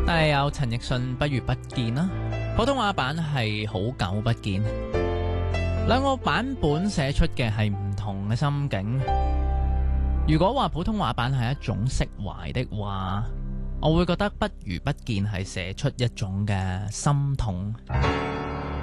但係有陳奕迅不如不見啦，普通話版係好久不見，兩個版本寫出嘅係唔同嘅心境。如果話普通話版係一種釋懷的話，我會覺得不如不見係寫出一種嘅心痛。